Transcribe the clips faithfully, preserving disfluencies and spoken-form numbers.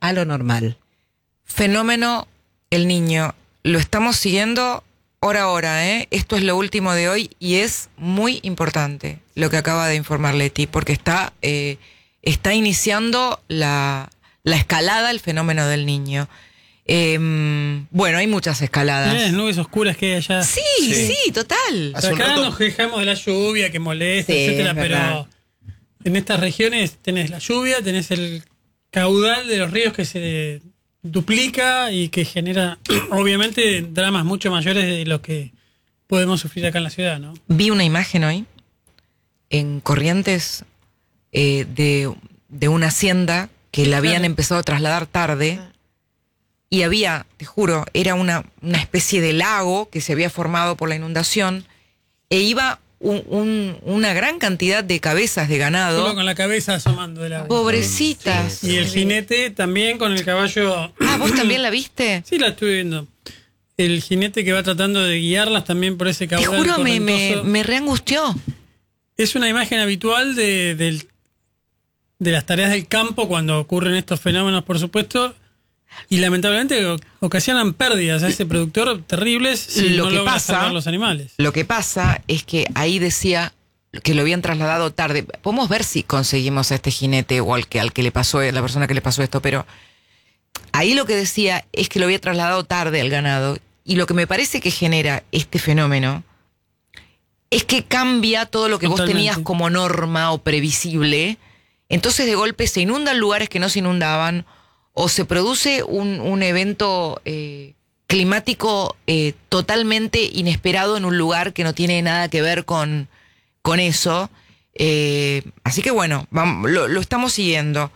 a lo normal. Fenómeno El Niño. Lo estamos siguiendo hora a hora, ¿eh? Esto es lo último de hoy y es muy importante lo que acaba de informar Leti, porque está, eh, está iniciando la, la escalada el fenómeno del Niño. Eh, bueno, hay muchas escaladas. Las nubes oscuras que hay allá. Sí, sí, sí, total. Acá rato... nos quejamos de la lluvia que molesta, sí, etcétera, pero en estas regiones tenés la lluvia, tenés el caudal de los ríos que se duplica y que genera, obviamente, dramas mucho mayores de lo que podemos sufrir acá en la ciudad, ¿no? Vi una imagen hoy en Corrientes eh, de, de una hacienda que la habían empezado a trasladar tarde. Y había, te juro, era una, una especie de lago que se había formado por la inundación e iba un, un, una gran cantidad de cabezas de ganado. Solo con la cabeza asomando del agua. Pobrecitas. Sí, y el jinete también con el caballo. Ah, ¿vos también la viste? Sí, la estuve viendo. El jinete que va tratando de guiarlas también por ese caudal. Te juro, me, me, me reangustió. Es una imagen habitual de, de, de las tareas del campo cuando ocurren estos fenómenos, por supuesto. Y lamentablemente ocasionan pérdidas a ese productor terribles si lo no que logra pasa, salvar los animales. Lo que pasa es que ahí decía que lo habían trasladado tarde. Podemos ver si conseguimos a este jinete o al que, al que le pasó, a la persona que le pasó esto, pero ahí lo que decía es que lo había trasladado tarde al ganado. Y lo que me parece que genera este fenómeno es que cambia todo lo que Totalmente. Vos tenías como norma o previsible. Entonces de golpe se inundan lugares que no se inundaban, o se produce un, un evento eh, climático eh, totalmente inesperado en un lugar que no tiene nada que ver con, con eso. Eh, así que bueno, vamos, lo, lo estamos siguiendo.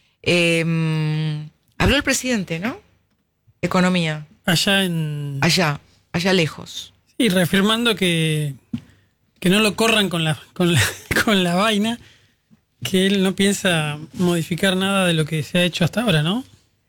Eh, habló el presidente, ¿no? Economía. Allá en... Allá, allá lejos. Sí, reafirmando que, que no lo corran con la, con la, con la vaina, que él no piensa modificar nada de lo que se ha hecho hasta ahora, ¿no?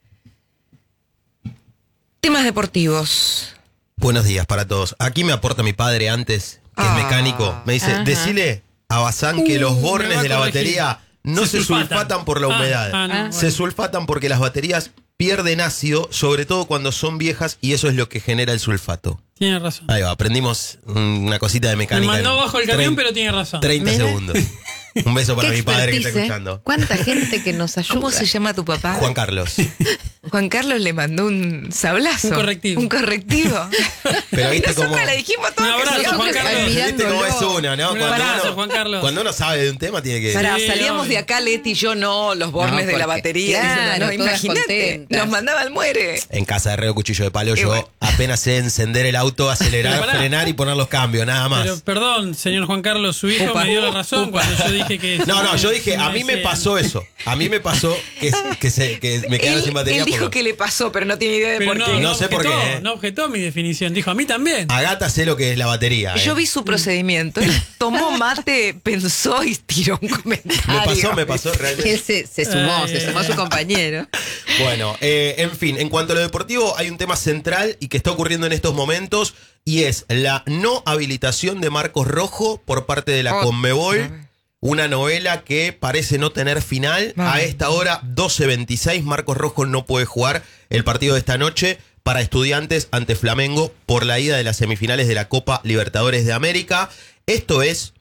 Temas deportivos. Buenos días para todos. Aquí me aporta mi padre antes, que ah, es mecánico. Me dice, ajá. decile a Bazán que uh, los bornes de la batería no se, se sulfatan. sulfatan por la humedad. Ah, ah, no, se bueno. sulfatan porque las baterías pierden ácido, sobre todo cuando son viejas, y eso es lo que genera el sulfato. Tiene razón. Ahí va, aprendimos una cosita de mecánica. Me mandó bajo el camión, pero tiene razón. treinta Mira. segundos. Un beso para mi padre que está escuchando. ¿Cuánta gente que nos ayuda? ¿Cómo se llama tu papá? Juan Carlos. Juan Carlos le mandó un sablazo. Un correctivo. Un correctivo. Pero viste nosotros cómo... le dijimos todo. Un abrazo, que Juan Carlos. Viste cómo es uno, ¿no? Un Cuando, abrazo, uno, Juan Carlos. cuando uno sabe de un tema tiene que... Pará, Sí, salíamos obvio. de acá, Leti y yo, no, los bornes No, de la porque- batería. claro, no, todas imagínate. contentas. Nos mandaba al muere. En casa de Reo Cuchillo de Palo, Y yo bueno. apenas sé encender el auto, acelerar, Pero pará. frenar y poner los cambios, nada más. Pero perdón, señor Juan Carlos, su hijo Upa. me dio la razón Upa. cuando yo dije que... No, no, yo dije, a mí me ese- pasó eso. A mí me pasó que, que, se, que me quedaron Él, sin batería. él dijo por lo- que le pasó, pero no tiene idea de Pero por no, qué. No sé por objetó, qué, ¿eh? No objetó mi definición, dijo a mí también. A Gata sé lo que es la batería. ¿eh? Yo vi su procedimiento. Él tomó mate, pensó y tiró un comentario. Me pasó, me pasó Él realmente. se, se sumó, Ay, se sumó a su compañero. Bueno, eh, en fin, en cuanto a lo deportivo, hay un tema central y que está ocurriendo en estos momentos y es la no habilitación de Marcos Rojo por parte de la Oh, Conmebol. Una novela que parece no tener final. Vamos. A esta hora, doce veintiséis, Marcos Rojo no puede jugar el partido de esta noche para Estudiantes ante Flamengo por la ida de las semifinales de la Copa Libertadores de América. Esto es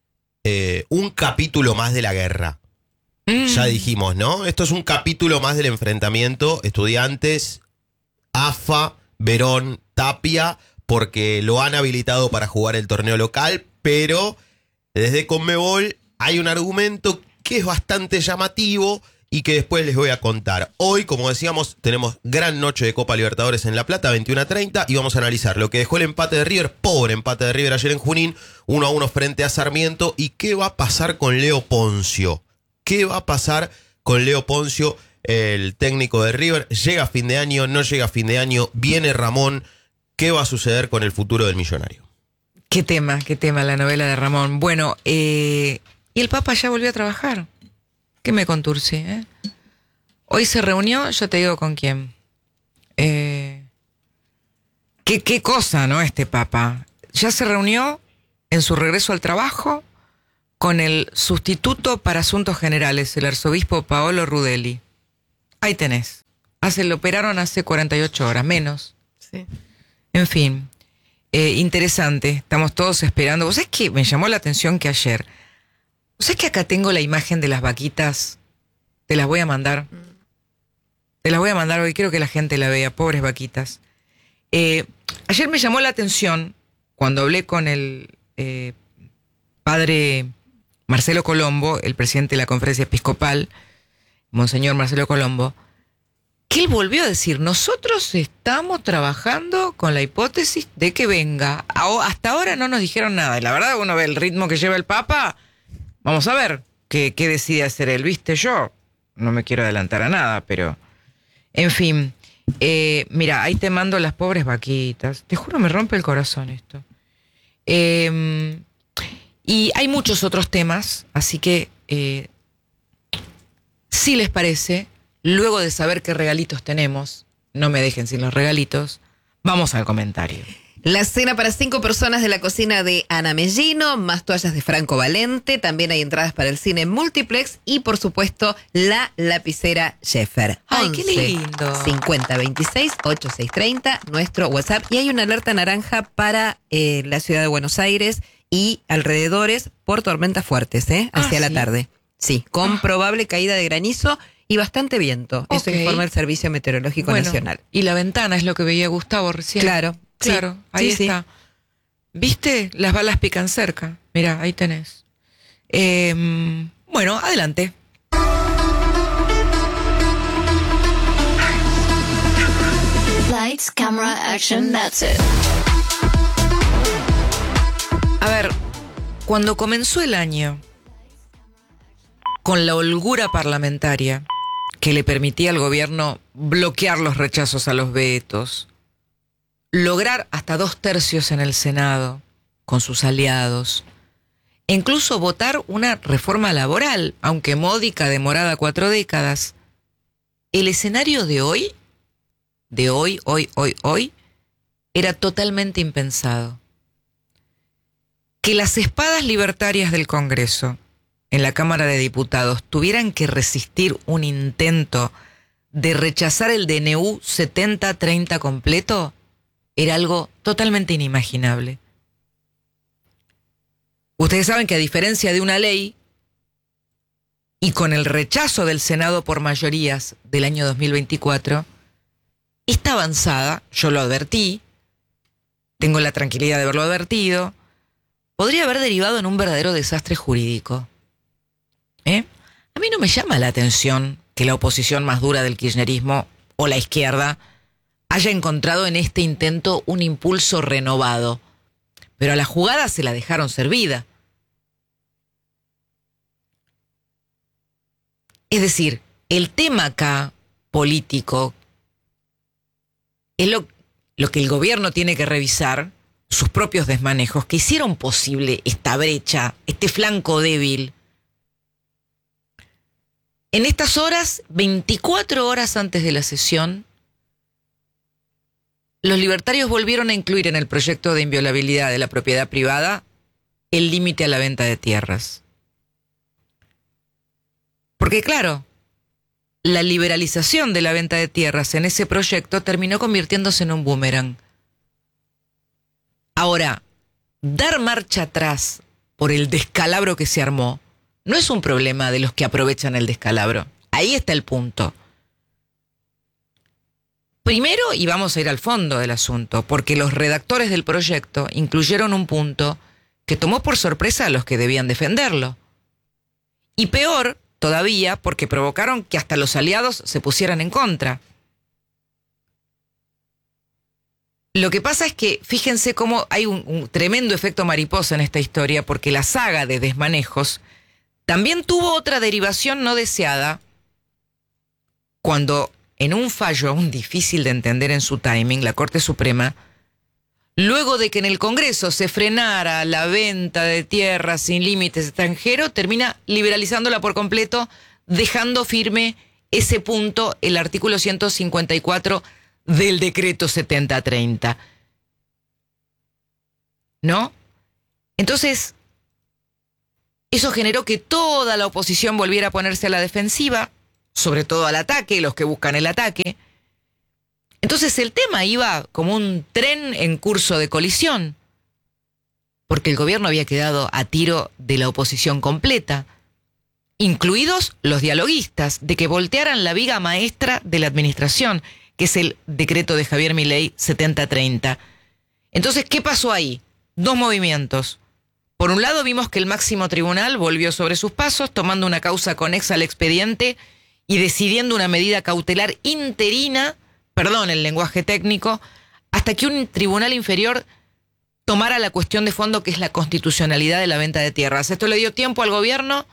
eh, un capítulo más de la guerra. Mm. Ya dijimos, ¿no? Esto es un capítulo más del enfrentamiento Estudiantes, A F A, Verón, Tapia, porque lo han habilitado para jugar el torneo local, pero desde Conmebol hay un argumento que es bastante llamativo y que después les voy a contar. Hoy, como decíamos, tenemos gran noche de Copa Libertadores en La Plata, veintiuno a treinta, y vamos a analizar lo que dejó el empate de River, pobre empate de River ayer en Junín, uno a uno frente a Sarmiento, y qué va a pasar con Leo Poncio. ¿Qué va a pasar con Leo Poncio, el técnico de River? ¿Llega a fin de año? ¿No llega a fin de año? ¿Viene Ramón? ¿Qué va a suceder con el futuro del millonario? Qué tema, qué tema la novela de Ramón. Bueno, eh, y el Papa ya volvió a trabajar. ¿Qué me conturce? ¿eh? Hoy se reunió, yo te digo con quién. Eh, ¿qué, qué cosa, ¿no? Este Papa. Ya se reunió en su regreso al trabajo con el sustituto para asuntos generales, el arzobispo Paolo Rudelli. Ahí tenés. Hace, lo operaron hace cuarenta y ocho horas, menos. Sí. En fin, eh, interesante. Estamos todos esperando. ¿Vos sabés que me llamó la atención que ayer? ¿Vos sabés que acá tengo la imagen de las vaquitas? Te las voy a mandar. Te las voy a mandar hoy. Quiero que la gente la vea. Pobres vaquitas. Eh, ayer me llamó la atención cuando hablé con el eh, padre Marcelo Colombo, el presidente de la Conferencia Episcopal, Monseñor Marcelo Colombo, que él volvió a decir, nosotros estamos trabajando con la hipótesis de que venga. Hasta ahora no nos dijeron nada. Y la verdad, uno ve el ritmo que lleva el Papa. Vamos a ver qué, qué decide hacer él. ¿Viste? Yo no me quiero adelantar a nada, pero... En fin, eh, mira, ahí te mando las pobres vaquitas. Te juro, me rompe el corazón esto. Eh, y hay muchos otros temas, así que, eh, si les parece... Luego de saber qué regalitos tenemos, no me dejen sin los regalitos, vamos al comentario. La cena para cinco personas de la cocina de Ana Mellino, más toallas de Franco Valente, también hay entradas para el cine Multiplex y por supuesto la lapicera Sheffer. Ay, qué lindo. cincuenta veintiséis ochenta y seis treinta, nuestro WhatsApp. Y hay una alerta naranja para eh, la ciudad de Buenos Aires y alrededores por tormentas fuertes, ¿eh? Hacia Ah, la ¿sí? tarde. Sí, con Ah. probable caída de granizo y bastante viento. Eso Ok. informa el Servicio Meteorológico Bueno, Nacional. y la ventana es lo que veía Gustavo recién. Claro. Claro, sí, ahí sí, sí. está. ¿Viste? Las balas pican cerca. Mira, ahí tenés. Eh, bueno, adelante. Lights, camera, action, that's it. A ver, cuando comenzó el año, con la holgura parlamentaria que le permitía al gobierno bloquear los rechazos a los vetos, lograr hasta dos tercios en el Senado con sus aliados, e incluso votar una reforma laboral, aunque módica, demorada cuatro décadas, el escenario de hoy, de hoy, hoy, hoy, hoy, era totalmente impensado. Que las espadas libertarias del Congreso en la Cámara de Diputados tuvieran que resistir un intento de rechazar el D N U setenta treinta completo era algo totalmente inimaginable. Ustedes saben que a diferencia de una ley, y con el rechazo del Senado por mayorías del año dos mil veinticuatro, esta avanzada, yo lo advertí, tengo la tranquilidad de haberlo advertido, podría haber derivado en un verdadero desastre jurídico. ¿Eh? A mí no me llama la atención que la oposición más dura del kirchnerismo o la izquierda haya encontrado en este intento un impulso renovado, pero a la jugada se la dejaron servida. Es decir, el tema acá, político, es lo, lo que el gobierno tiene que revisar, sus propios desmanejos, que hicieron posible esta brecha, este flanco débil. En estas horas, veinticuatro horas antes de la sesión, los libertarios volvieron a incluir en el proyecto de inviolabilidad de la propiedad privada el límite a la venta de tierras. Porque claro, la liberalización de la venta de tierras en ese proyecto terminó convirtiéndose en un boomerang. Ahora, dar marcha atrás por el descalabro que se armó no es un problema de los que aprovechan el descalabro. Ahí está el punto. Primero, y vamos a ir al fondo del asunto, porque los redactores del proyecto incluyeron un punto que tomó por sorpresa a los que debían defenderlo. Y peor todavía, porque provocaron que hasta los aliados se pusieran en contra. Lo que pasa es que, fíjense cómo hay un, un tremendo efecto mariposa en esta historia, porque la saga de desmanejos también tuvo otra derivación no deseada cuando, en un fallo aún difícil de entender en su timing, la Corte Suprema, luego de que en el Congreso se frenara la venta de tierras sin límites extranjeros, termina liberalizándola por completo, dejando firme ese punto, el artículo ciento cincuenta y cuatro del decreto setenta treinta. ¿No? Entonces, eso generó que toda la oposición volviera a ponerse a la defensiva, sobre todo al ataque, los que buscan el ataque, Entonces el tema iba como un tren en curso de colisión, porque el gobierno había quedado a tiro de la oposición completa, incluidos los dialoguistas, de que voltearan la viga maestra de la administración, que es el decreto de Javier Milei setenta treinta. Entonces, ¿qué pasó ahí? Dos movimientos. Por un lado, vimos que el máximo tribunal volvió sobre sus pasos, tomando una causa conexa al expediente y decidiendo una medida cautelar interina, perdón el lenguaje técnico, hasta que un tribunal inferior tomara la cuestión de fondo, que es la constitucionalidad de la venta de tierras. Esto le dio tiempo al gobierno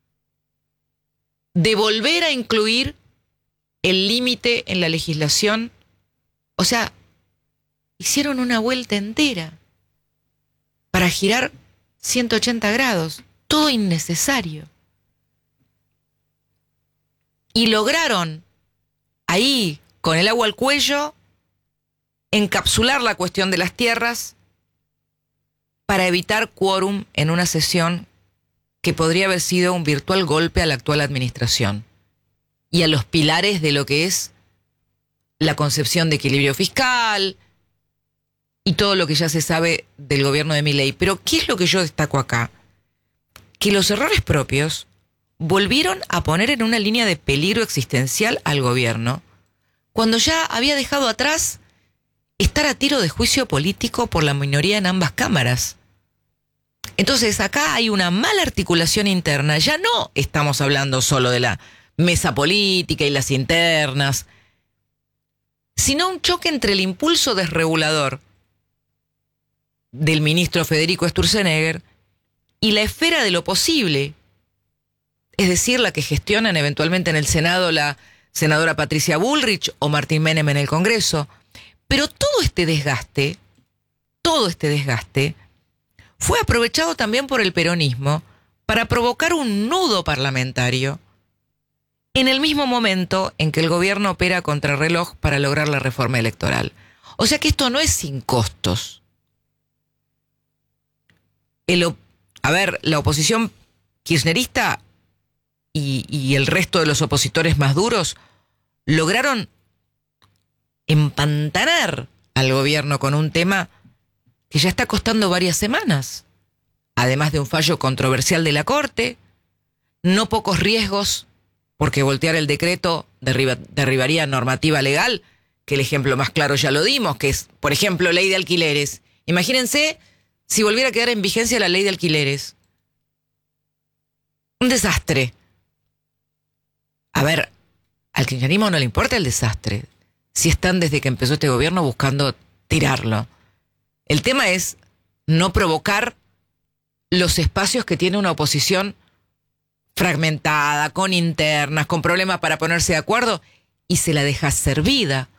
de volver a incluir el límite en la legislación. O sea, hicieron una vuelta entera para girar ciento ochenta grados, todo innecesario. Y lograron ahí, con el agua al cuello, encapsular la cuestión de las tierras para evitar quórum en una sesión que podría haber sido un virtual golpe a la actual administración y a los pilares de lo que es la concepción de equilibrio fiscal y todo lo que ya se sabe del gobierno de Milei. Pero ¿qué es lo que yo destaco acá? Que los errores propios volvieron a poner en una línea de peligro existencial al gobierno, cuando ya había dejado atrás estar a tiro de juicio político por la minoría en ambas cámaras. Entonces acá hay una mala articulación interna. Ya no estamos hablando solo de la mesa política y las internas, sino un choque entre el impulso desregulador del ministro Federico Sturzenegger y la esfera de lo posible, es decir, la que gestionan eventualmente en el Senado la senadora Patricia Bullrich o Martín Menem en el Congreso. Pero todo este desgaste, todo este desgaste, fue aprovechado también por el peronismo para provocar un nudo parlamentario en el mismo momento en que el gobierno opera contrarreloj para lograr la reforma electoral. O sea que esto no es sin costos. El, a ver, la oposición kirchnerista y, y el resto de los opositores más duros lograron empantanar al gobierno con un tema que ya está costando varias semanas, además de un fallo controversial de la Corte, no pocos riesgos, porque voltear el decreto derriba, derribaría normativa legal, que el ejemplo más claro ya lo dimos, que es, por ejemplo, ley de alquileres. Imagínense si volviera a quedar en vigencia la ley de alquileres. Un desastre. A ver, al kirchnerismo no le importa el desastre, si están desde que empezó este gobierno buscando tirarlo. El tema es no provocar los espacios que tiene una oposición fragmentada, con internas, con problemas para ponerse de acuerdo, y se la deja servida.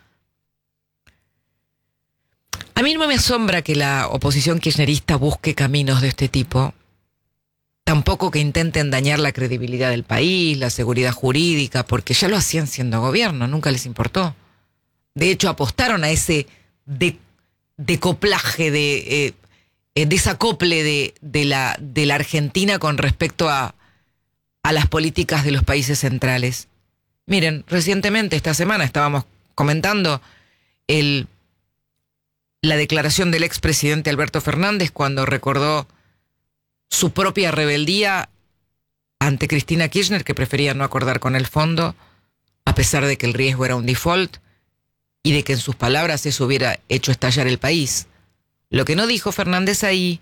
A mí no me asombra que la oposición kirchnerista busque caminos de este tipo. Tampoco que intenten dañar la credibilidad del país, la seguridad jurídica, porque ya lo hacían siendo gobierno, nunca les importó. De hecho, apostaron a ese de, decoplaje, de, eh, desacople de, de, la, de la Argentina con respecto a, a las políticas de los países centrales. Miren, recientemente, esta semana, estábamos comentando el, la declaración del expresidente Alberto Fernández cuando recordó su propia rebeldía ante Cristina Kirchner, que prefería no acordar con el fondo, a pesar de que el riesgo era un default, y de que en sus palabras eso hubiera hecho estallar el país. Lo que no dijo Fernández ahí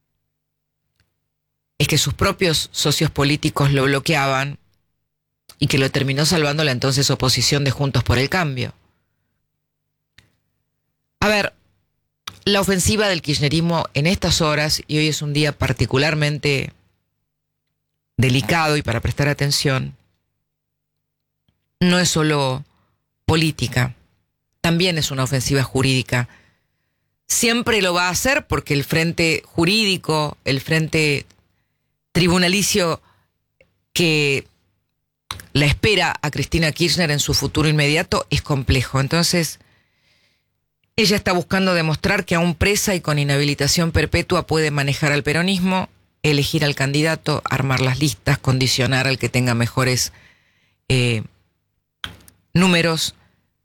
es que sus propios socios políticos lo bloqueaban y que lo terminó salvando la entonces oposición de Juntos por el Cambio. A ver, la ofensiva del kirchnerismo en estas horas, y hoy es un día particularmente delicado y para prestar atención, no es solo política, también es una ofensiva jurídica. Siempre lo va a hacer porque el frente jurídico, el frente tribunalicio que la espera a Cristina Kirchner en su futuro inmediato es complejo. Entonces, ella está buscando demostrar que aún presa y con inhabilitación perpetua puede manejar al peronismo, elegir al candidato, armar las listas, condicionar al que tenga mejores eh, números